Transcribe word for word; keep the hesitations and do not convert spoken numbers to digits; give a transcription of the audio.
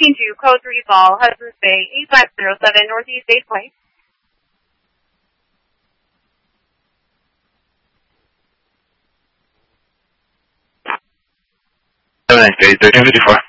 Reporting to Code three Fall, Hudson's Bay, eight five zero seven Northeast eighth Place. Seven nine three thirteen fifty four.